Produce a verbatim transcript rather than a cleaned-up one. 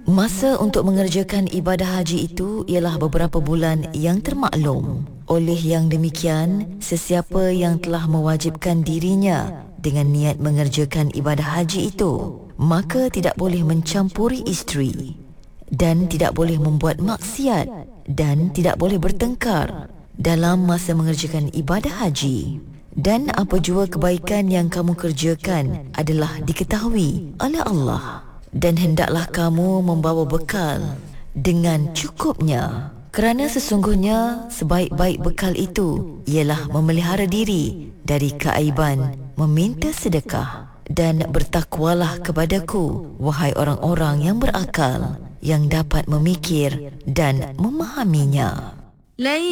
Masa untuk mengerjakan ibadah haji itu ialah beberapa bulan yang termaklum. Oleh yang demikian, sesiapa yang telah mewajibkan dirinya dengan niat mengerjakan ibadah haji itu, maka tidak boleh mencampuri isteri, dan tidak boleh membuat maksiat, dan tidak boleh bertengkar dalam masa mengerjakan ibadah haji. Dan apa jua kebaikan yang kamu kerjakan adalah diketahui oleh Allah. Dan hendaklah kamu membawa bekal dengan cukupnya, kerana sesungguhnya sebaik-baik bekal itu ialah memelihara diri dari keaiban meminta sedekah. Dan bertakwalah kepadaku, wahai orang-orang yang berakal, yang dapat memikir dan memahaminya.